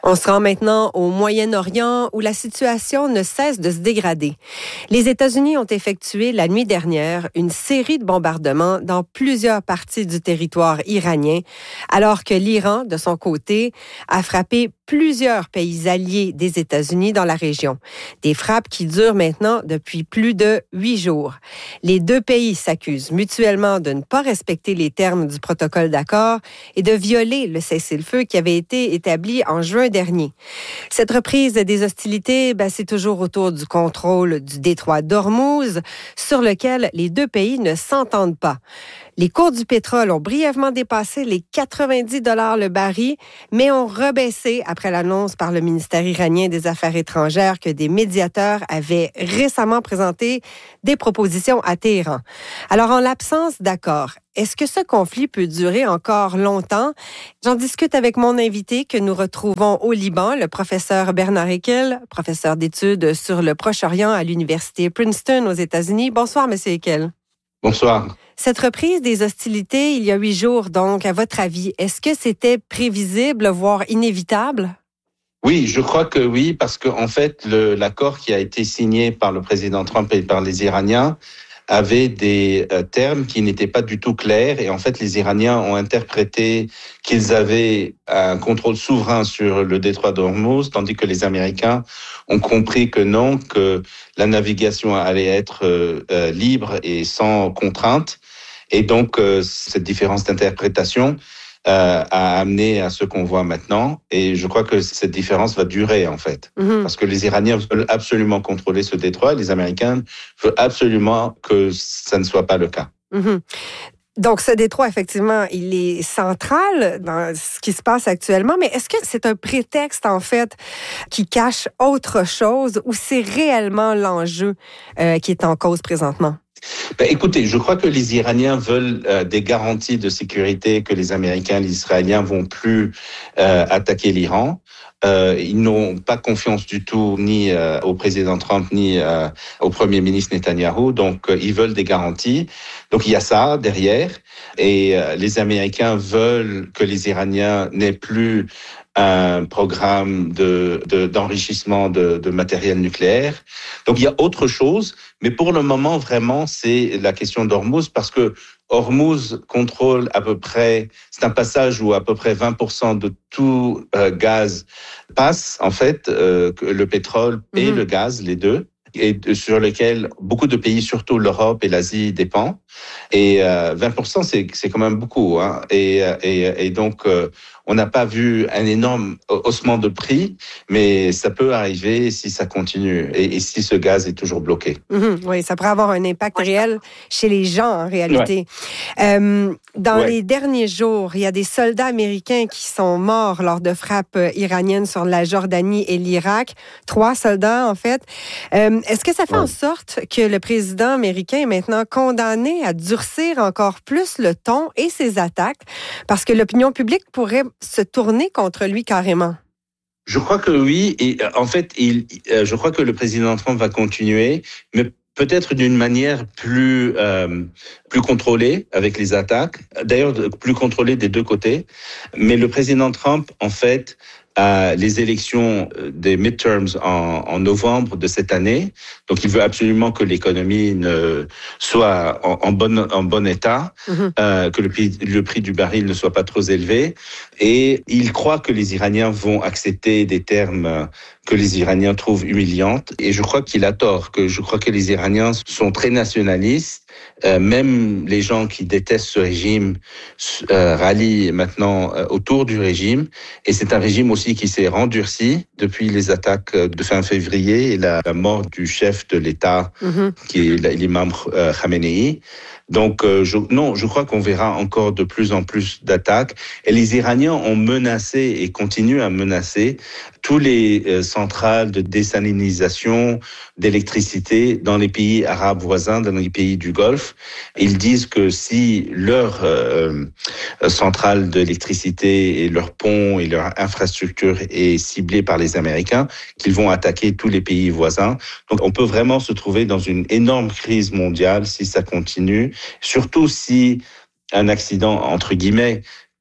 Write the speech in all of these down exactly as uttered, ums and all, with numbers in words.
On se rend maintenant au Moyen-Orient où la situation ne cesse de se dégrader. Les États-Unis ont effectué la nuit dernière une série de bombardements dans plusieurs parties du territoire iranien, alors que l'Iran, de son côté, a frappé plusieurs pays alliés des États-Unis dans la région. Des frappes qui durent maintenant depuis plus de huit jours. Les deux pays s'accusent mutuellement de ne pas respecter les termes du protocole d'accord et de violer le cessez-le-feu qui avait été établi en juin dernier. Cette reprise des hostilités, ben, c'est toujours autour du contrôle du détroit d'Ormuz, sur lequel les deux pays ne s'entendent pas. Les cours du pétrole ont brièvement dépassé les quatre-vingt-dix dollars le baril, mais ont rebaissé après l'annonce par le ministère iranien des Affaires étrangères que des médiateurs avaient récemment présenté des propositions à Téhéran. Alors, en l'absence d'accord, est-ce que ce conflit peut durer encore longtemps? J'en discute avec mon invité que nous retrouvons au Liban, le professeur Bernard Eckel, professeur d'études sur le Proche-Orient à l'Université Princeton aux États-Unis. Bonsoir, M. Eckel. Bonsoir. Cette reprise des hostilités, il y a huit jours, donc, à votre avis, est-ce que c'était prévisible, voire inévitable? Oui, je crois que oui, parce que en fait, le, l'accord qui a été signé par le président Trump et par les Iraniens avait des euh, termes qui n'étaient pas du tout clairs. Et en fait, les Iraniens ont interprété qu'ils avaient un contrôle souverain sur le détroit d'Ormuz, tandis que les Américains ont compris que non, que la navigation allait être euh, euh, libre et sans contrainte. Et donc, euh, cette différence d'interprétation euh, a amené à ce qu'on voit maintenant. Et je crois que cette différence va durer, en fait. Mm-hmm. Parce que les Iraniens veulent absolument contrôler ce détroit. Et les Américains veulent absolument que ça ne soit pas le cas. Mm-hmm. Donc, ce détroit, effectivement, il est central dans ce qui se passe actuellement, mais est-ce que c'est un prétexte, en fait, qui cache autre chose ou c'est réellement l'enjeu euh, qui est en cause présentement? Ben, écoutez, je crois que les Iraniens veulent euh, des garanties de sécurité que les Américains et les Israéliens vont plus euh, attaquer l'Iran. Euh, ils n'ont pas confiance du tout ni euh, au président Trump ni euh, au premier ministre Netanyahou, donc euh, ils veulent des garanties. Donc il y a ça derrière, et euh, les Américains veulent que les Iraniens n'aient plus un programme de, de d'enrichissement de, de matériel nucléaire. Donc il y a autre chose, mais pour le moment vraiment c'est la question d'Ormuz, parce que Ormuz contrôle à peu près, c'est un passage où à peu près vingt pour cent de tout euh, gaz passe, en fait, euh, le pétrole et mmh. le gaz, les deux, et sur lequel beaucoup de pays, surtout l'Europe et l'Asie, dépendent. Et euh, vingt pour cent, c'est, c'est quand même beaucoup. Hein. Et, et, et donc, euh, on n'a pas vu un énorme haussement de prix, mais ça peut arriver si ça continue et, et si ce gaz est toujours bloqué. Mmh, oui, ça pourrait avoir un impact réel chez les gens, en réalité. Ouais. Euh, dans ouais. les derniers jours, il y a des soldats américains qui sont morts lors de frappes iraniennes sur la Jordanie et l'Irak. Trois soldats, en fait. Euh, est-ce que ça fait ouais. en sorte que le président américain est maintenant condamné à durcir encore plus le ton et ses attaques, parce que l'opinion publique pourrait se tourner contre lui carrément? Je crois que oui. Et en fait, il, je crois que le président Trump va continuer, mais peut-être d'une manière plus euh, plus contrôlée avec les attaques. D'ailleurs, plus contrôlée des deux côtés. Mais le président Trump, en fait, à les élections des midterms en, en novembre de cette année. Donc, il veut absolument que l'économie ne soit en, en, bon, en bon état, mm-hmm. euh, que le prix, le prix du baril ne soit pas trop élevé. Et il croit que les Iraniens vont accepter des termes que les Iraniens trouvent humiliantes. Et je crois qu'il a tort, que je crois que les Iraniens sont très nationalistes. Euh, même les gens qui détestent ce régime euh, rallient maintenant euh, autour du régime. Et c'est un régime aussi qui s'est rendurci depuis les attaques de fin février et la, la mort du chef de l'État, mm-hmm. qui est l'imam euh, Khamenei. Donc, euh, je, non, je crois qu'on verra encore de plus en plus d'attaques. Et les Iraniens ont menacé et continuent à menacer tous les euh, centrales de désalinisation d'électricité dans les pays arabes voisins, dans les pays du Golfe. Ils disent que si leur euh, centrale d'électricité et leur pont et leur infrastructure est ciblée par les Américains, qu'ils vont attaquer tous les pays voisins. Donc, on peut vraiment se trouver dans une énorme crise mondiale si ça continue, surtout si un accident, entre guillemets,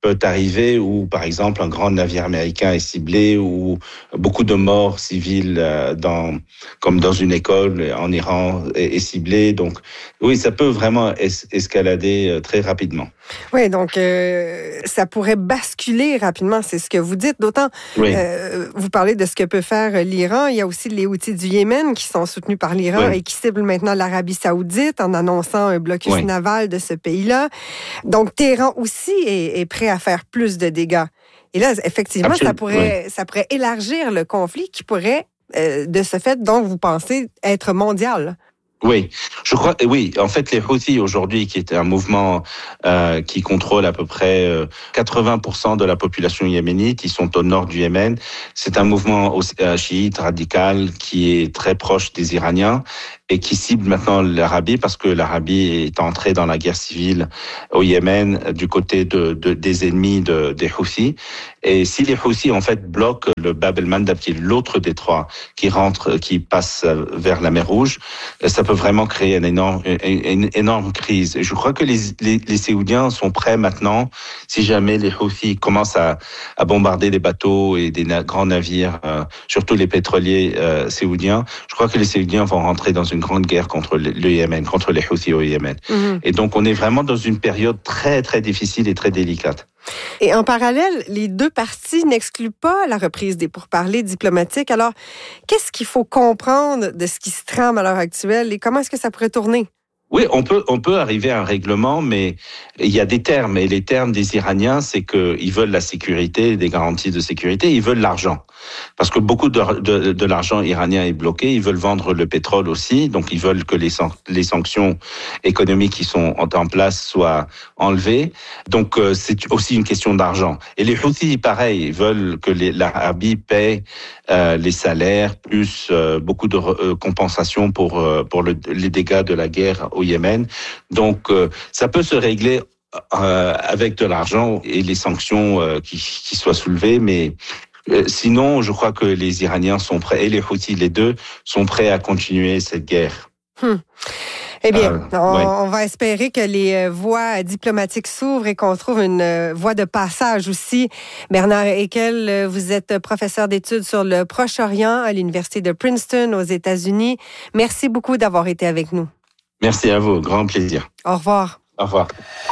peut arriver où, par exemple, un grand navire américain est ciblé ou beaucoup de morts civiles dans, comme dans une école en Iran est, est ciblé. Donc, oui, ça peut vraiment es- escalader très rapidement. Oui, donc euh, ça pourrait basculer rapidement, c'est ce que vous dites. D'autant, oui. euh, vous parlez de ce que peut faire l'Iran. Il y a aussi les Houthis du Yémen qui sont soutenus par l'Iran oui. et qui ciblent maintenant l'Arabie saoudite en annonçant un blocus oui. naval de ce pays-là. Donc, Téhéran aussi est, est prêt à faire plus de dégâts. Et là, effectivement, Absolument. ça pourrait, oui. ça pourrait élargir le conflit qui pourrait, euh, de ce fait, donc, vous pensez être mondial. Oui, je crois. Oui, en fait, les Houthis aujourd'hui, qui est un mouvement euh, qui contrôle à peu près euh, quatre-vingts pour cent de la population yéménite, ils sont au nord du Yémen. C'est un mouvement euh, chiite radical qui est très proche des Iraniens et qui cible maintenant l'Arabie parce que l'Arabie est entrée dans la guerre civile au Yémen du côté de, de des ennemis de, des Houthis. Et si les Houthis en fait bloquent le Bab el-Mandab, qui est l'autre détroit qui rentre, qui passe vers la mer Rouge, ça peut vraiment créer une énorme, une, une énorme crise. Et je crois que les, les, les Saoudiens sont prêts maintenant, si jamais les Houthis commencent à, à bombarder des bateaux et des na- grands navires, euh, surtout les pétroliers euh, saoudiens, je crois que les Saoudiens vont rentrer dans une grande guerre contre le, le Yémen, contre les Houthis au Yémen. Mm-hmm. Et donc on est vraiment dans une période très très difficile et très délicate. Et en parallèle, les deux parties n'excluent pas la reprise des pourparlers diplomatiques. Alors, qu'est-ce qu'il faut comprendre de ce qui se trame à l'heure actuelle et comment est-ce que ça pourrait tourner? Oui, on peut, on peut arriver à un règlement, mais il y a des termes. Et les termes des Iraniens, c'est qu'ils veulent la sécurité, des garanties de sécurité, ils veulent l'argent. Parce que beaucoup de, de, de l'argent iranien est bloqué, ils veulent vendre le pétrole aussi, donc ils veulent que les, les sanctions économiques qui sont en place soient enlevées. Donc euh, c'est aussi une question d'argent. Et les Houthis, pareil, ils veulent que les, l'Arabie paie euh, les salaires, plus euh, beaucoup de euh, compensations pour, euh, pour le, les dégâts de la guerre au Yémen. Donc, euh, ça peut se régler euh, avec de l'argent et les sanctions euh, qui, qui soient soulevées, mais euh, sinon, je crois que les Iraniens sont prêts, et les Houthis, les deux, sont prêts à continuer cette guerre. Hmm. Eh bien, euh, on, ouais. on va espérer que les voies diplomatiques s'ouvrent et qu'on trouve une voie de passage aussi. Bernard Ekell, vous êtes professeur d'études sur le Proche-Orient à l'Université de Princeton aux États-Unis. Merci beaucoup d'avoir été avec nous. Merci à vous, grand plaisir. Au revoir. Au revoir.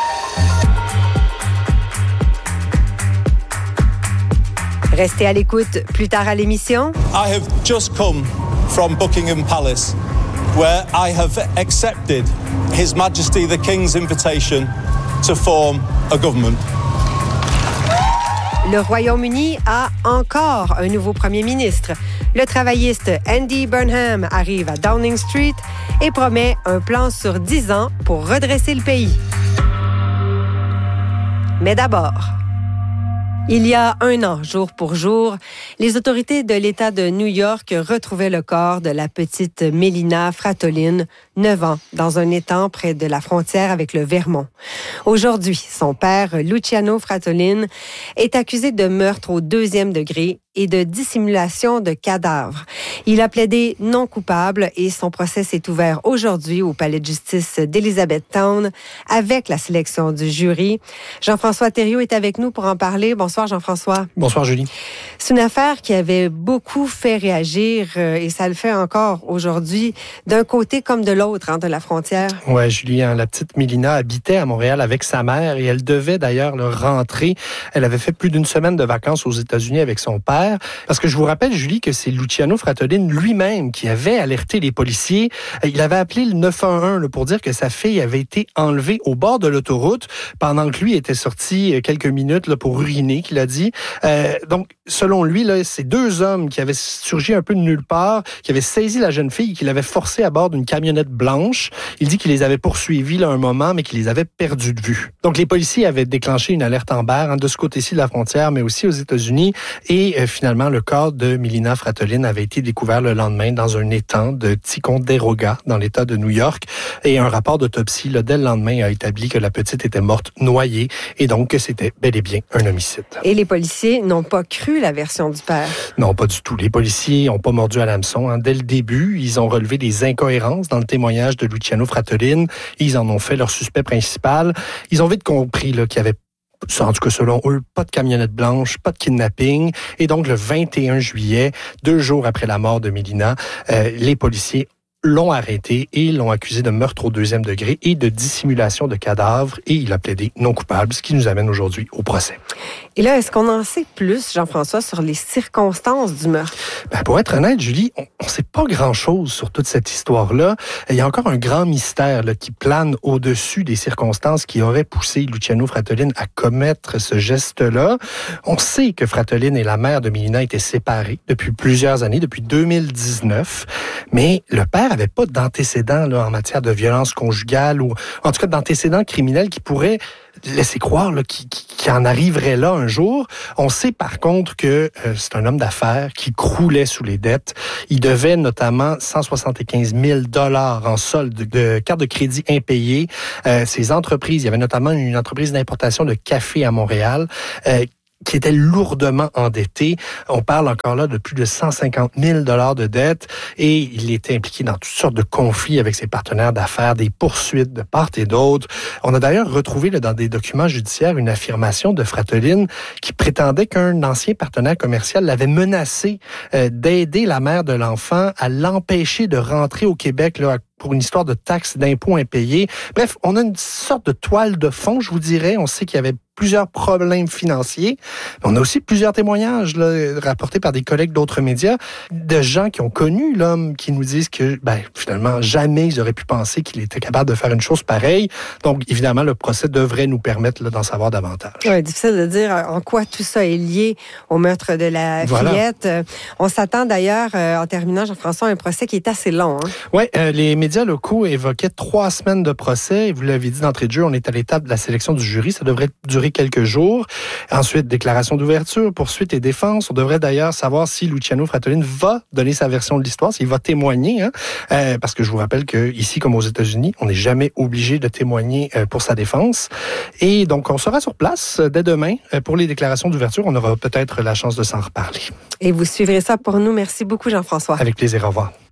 Restez à l'écoute plus tard à l'émission. I have just come from Buckingham Palace, where I have accepted His Majesty the King's invitation to form a government. Le Royaume-Uni a encore un nouveau premier ministre. Le travailliste Andy Burnham arrive à Downing Street et promet un plan sur dix ans pour redresser le pays. Mais d'abord, il y a un an, jour pour jour, les autorités de l'État de New York retrouvaient le corps de la petite Melina Fratolin, neuf ans, dans un étang près de la frontière avec le Vermont. Aujourd'hui, son père, Luciano Fratolin, est accusé de meurtre au deuxième degré et de dissimulation de cadavres. Il a plaidé non coupable et son procès s'est ouvert aujourd'hui au palais de justice d'Elizabethtown avec la sélection du jury. Jean-François Thériault est avec nous pour en parler. Bonsoir Jean-François. Bonsoir Julie. C'est une affaire qui avait beaucoup fait réagir euh, et ça le fait encore aujourd'hui d'un côté comme de l'autre hein, de la frontière. Ouais, Julie, hein, la petite Melina habitait à Montréal avec sa mère et elle devait d'ailleurs le rentrer. Elle avait fait plus d'une semaine de vacances aux États-Unis avec son père. Parce que je vous rappelle, Julie, que c'est Luciano Fratolin lui-même qui avait alerté les policiers. Il avait appelé le neuf un un là, pour dire que sa fille avait été enlevée au bord de l'autoroute pendant que lui était sorti quelques minutes là, pour uriner, qu'il a dit. Euh, donc, selon lui, là, c'est deux hommes qui avaient surgi un peu de nulle part, qui avaient saisi la jeune fille et qui l'avaient forcée à bord d'une camionnette blanche. Il dit qu'il les avait poursuivis là, un moment, mais qu'il les avait perdus de vue. Donc, les policiers avaient déclenché une alerte Amber hein, de ce côté-ci de la frontière, mais aussi aux États-Unis. Et euh, finalement, le corps de Melina Fratolin avait été découvert le lendemain dans un étang de Ticonderoga, dans l'État de New York. Et un rapport d'autopsie, là, dès le lendemain, a établi que la petite était morte noyée et donc que c'était bel et bien un homicide. Et les policiers n'ont pas cru la version du père? Non, pas du tout. Les policiers n'ont pas mordu à l'hameçon. Hein. Dès le début, ils ont relevé des incohérences dans le témoignage de Luciano Fratolin. Ils en ont fait leur suspect principal. Ils ont vite compris là, qu'il y avait En tout cas, selon eux, pas de camionnette blanche, pas de kidnapping. Et donc, le vingt et un juillet, deux jours après la mort de Mélina, euh, les policiers l'ont arrêté et l'ont accusé de meurtre au deuxième degré et de dissimulation de cadavres. Et il a plaidé non coupable, ce qui nous amène aujourd'hui au procès. Et là, est-ce qu'on en sait plus, Jean-François, sur les circonstances du meurtre? Ben, pour être honnête, Julie, on ne sait pas grand-chose sur toute cette histoire-là. Il y a encore un grand mystère là, qui plane au-dessus des circonstances qui auraient poussé Luciano Fratellin à commettre ce geste-là. On sait que Fratellin et la mère de Mélina étaient séparés depuis plusieurs années, depuis deux mille dix-neuf. Mais le père n'avait pas d'antécédents là, en matière de violence conjugale ou en tout cas d'antécédents criminels qui pourraient laisser croire là, qu'il, qu'il en arriverait là un jour. On sait par contre que euh, c'est un homme d'affaires qui croulait sous les dettes. Il devait notamment cent soixante-quinze mille dollars en solde de cartes de crédit impayées. Euh, ses entreprises, il y avait notamment une entreprise d'importation de café à Montréal euh, qui était lourdement endetté. On parle encore là de plus de cent cinquante mille dollars de dettes et il était impliqué dans toutes sortes de conflits avec ses partenaires d'affaires, des poursuites de part et d'autre. On a d'ailleurs retrouvé là, dans des documents judiciaires une affirmation de Fratellin qui prétendait qu'un ancien partenaire commercial l'avait menacé euh, d'aider la mère de l'enfant à l'empêcher de rentrer au Québec là, pour une histoire de taxes, d'impôts impayés. Bref, on a une sorte de toile de fond, je vous dirais. On sait qu'il y avait plusieurs problèmes financiers. On a aussi plusieurs témoignages là, rapportés par des collègues d'autres médias de gens qui ont connu l'homme, qui nous disent que ben, finalement, jamais ils auraient pu penser qu'il était capable de faire une chose pareille. Donc, évidemment, le procès devrait nous permettre là, d'en savoir davantage. Oui, difficile de dire en quoi tout ça est lié au meurtre de la voilà. fillette. On s'attend d'ailleurs, euh, en terminant, Jean-François, à un procès qui est assez long. Hein? Oui, euh, les médias locaux évoquaient trois semaines de procès. Et vous l'avez dit d'entrée de jeu, on est à l'étape de la sélection du jury. Ça devrait durer quelques jours. Ensuite, déclaration d'ouverture, poursuite et défense. On devrait d'ailleurs savoir si Luciano Fratellin va donner sa version de l'histoire, s'il va témoigner. Hein? Euh, parce que je vous rappelle qu'ici, comme aux États-Unis, on n'est jamais obligé de témoigner euh, pour sa défense. Et donc, on sera sur place euh, dès demain euh, pour les déclarations d'ouverture. On aura peut-être la chance de s'en reparler. Et vous suivrez ça pour nous. Merci beaucoup, Jean-François. Avec plaisir. Au revoir.